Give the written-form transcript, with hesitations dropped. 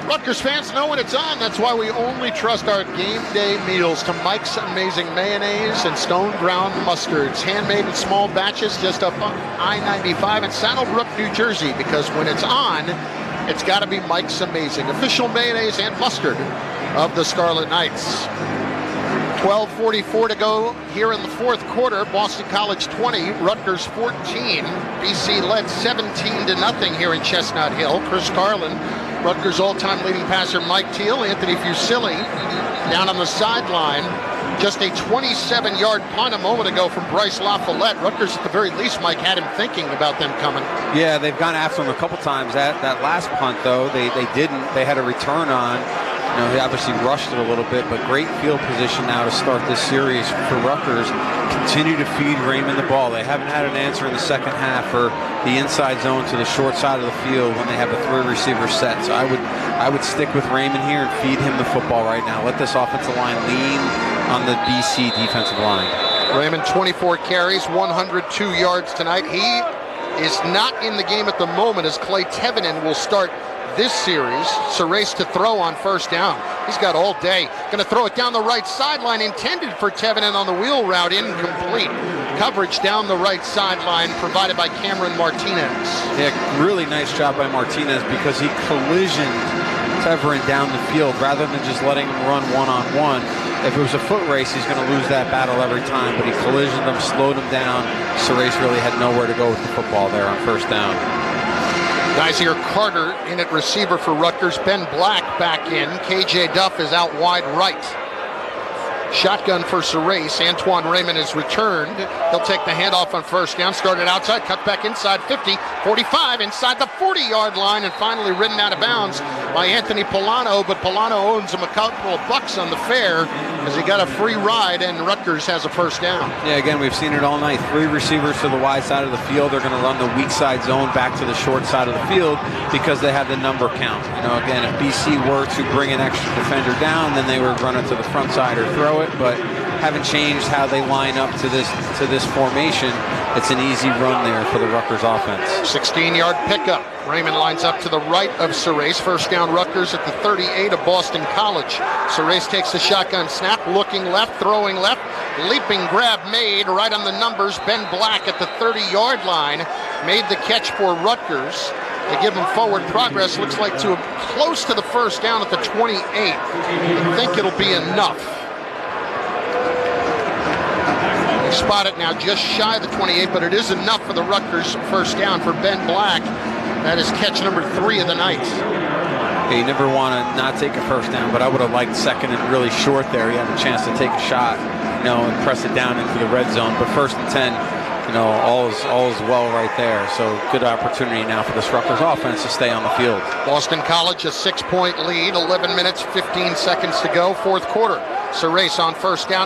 Rutgers fans know when it's on. That's why we only trust our game day meals to Mike's Amazing Mayonnaise and Stone Ground Mustards. Handmade in small batches just up on I-95 in Saddlebrook, New Jersey. Because when it's on, it's got to be Mike's Amazing. Official mayonnaise and mustard of the Scarlet Knights. 12:44 to go here in the fourth quarter. Boston College 20, Rutgers 14. BC led 17-0 here in Chestnut Hill. Chris Carlin, Rutgers all-time leading passer Mike Teal, Anthony Fusilli down on the sideline. Just a 27-yard punt a moment ago from Bryce LaFollette. Rutgers, at the very least, Mike, had him thinking about them coming. Yeah, they've gone after him a couple times. That last punt, though, they didn't. They had a return on. You know, he obviously rushed it a little bit, but great field position now to start this series for Rutgers. Continue to feed Raymond the ball. They haven't had an answer in the second half for the inside zone to the short side of the field when they have a three-receiver set. So I would stick with Raymond here and feed him the football right now. Let this offensive line lean on the BC defensive line. Raymond, 24 carries, 102 yards tonight. He is not in the game at the moment as Clay Tevenen will start this series. Surace to throw on first down. He's got all day. Going to throw it down the right sideline, intended for Tevenen on the wheel route, incomplete. Coverage down the right sideline provided by Cameron Martinez. Yeah, really nice job by Martinez because he collisioned Teveren down the field rather than just letting him run one-on-one. If it was a foot race, he's going to lose that battle every time, but he collisioned him, slowed him down. Surace really had nowhere to go with the football there on first down. Guys here, Carter in at receiver for Rutgers. Ben Black back in. KJ Duff is out wide right. Shotgun for Surace. Antoine Raymond is returned. He'll take the handoff on first down. Started outside, cut back inside 50, 45, inside the 40-yard line, and finally ridden out of bounds by Anthony Polano. But Polano owns him a couple of bucks on the fare as he got a free ride, and Rutgers has a first down. Yeah, again, we've seen it all night. Three receivers to the wide side of the field. They're going to run the weak side zone back to the short side of the field because they have the number count. You know, again, if BC were to bring an extra defender down, then they would run it to the front side or throw it, but haven't changed how they line up to this formation. It's an easy run there for the Rutgers offense. 16-yard pickup. Raymond lines up to the right of Surace. First down Rutgers at the 38 of Boston College. Surace takes the shotgun snap, looking left, throwing left. Leaping grab made right on the numbers. Ben Black at the 30-yard line made the catch for Rutgers. They give him forward progress, looks like to close to the first down at the 28. I think it'll be enough. They spot it now just shy of the 28, but it is enough for the Rutgers first down for Ben Black. That is catch number 3 of the night. Yeah, you never want to not take a first down, but I would have liked second and really short there. You have a chance to take a shot, you know, and press it down into the red zone. But first and 10, you know, all is well right there. So good opportunity now for this Rutgers offense to stay on the field. Boston College a 6-point lead, 11 minutes, 15 seconds to go, fourth quarter. Surace on first down.